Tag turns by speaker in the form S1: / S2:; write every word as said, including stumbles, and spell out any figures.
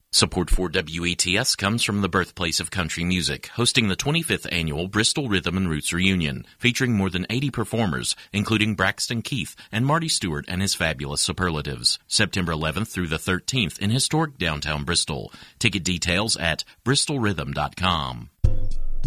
S1: Support for W E T S comes from the birthplace of country music, hosting the twenty-fifth annual Bristol Rhythm and Roots Reunion, featuring more than eighty performers, including Braxton Keith and Marty Stewart and his fabulous superlatives. September eleventh through the thirteenth in historic downtown Bristol. Ticket details at bristol rhythm dot com.